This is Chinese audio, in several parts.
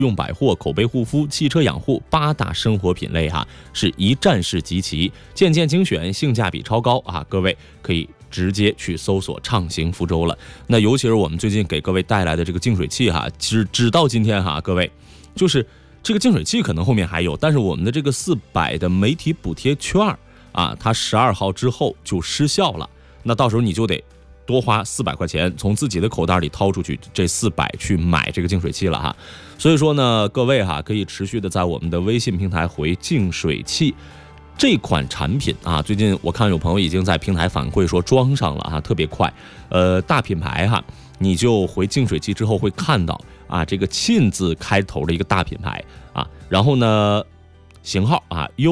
用百货、口碑护肤、汽车养护8大生活品类是一站式集齐，件件精选，性价比超高各位可以直接去搜索畅行福州了。那尤其是我们最近给各位带来的这个净水器直到今天各位就是这个净水器可能后面还有，但是我们的这个400的媒体补贴券它12号之后就失效了，那到时候你就得多花400块钱从自己的口袋里掏出去这400去买这个净水器了所以说呢，各位可以持续的在我们的微信平台回净水器这款产品最近我看有朋友已经在平台反馈说装上了特别快。大品牌你就回净水器之后会看到这个沁字开头的一个大品牌然后呢型号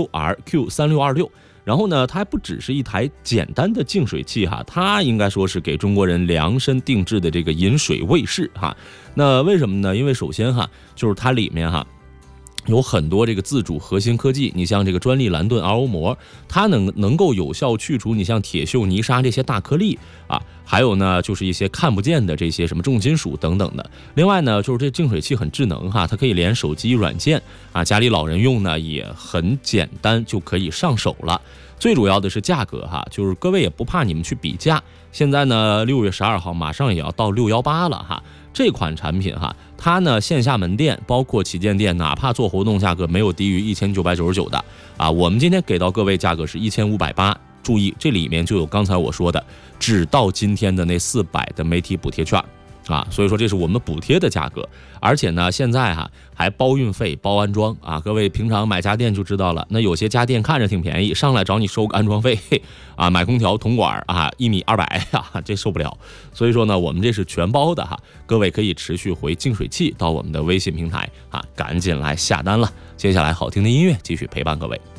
URQ3626，然后呢它还不只是一台简单的净水器它应该说是给中国人量身定制的这个饮水卫士那为什么呢？因为首先就是它里面有很多这个自主核心科技，你像这个专利蓝盾 RO 膜，它能够有效去除你像铁锈、泥沙这些大颗粒还有呢就是一些看不见的这些什么重金属等等的。另外呢就是这净水器很智能它可以连手机软件家里老人用呢也很简单就可以上手了。最主要的是价格就是各位也不怕你们去比价，现在呢6月12号马上也要到618了这款产品它呢线下门店包括旗舰店，哪怕做活动价格没有低于1999的我们今天给到各位价格是1580，注意这里面就有刚才我说的只到今天的那400的媒体补贴券所以说这是我们补贴的价格，而且呢现在还包运费包安装各位平常买家电就知道了，那有些家电看着挺便宜，上来找你收个安装费买空调铜管1米200这受不了。所以说呢我们这是全包的各位可以持续回净水器到我们的微信平台赶紧来下单了。接下来好听的音乐继续陪伴各位。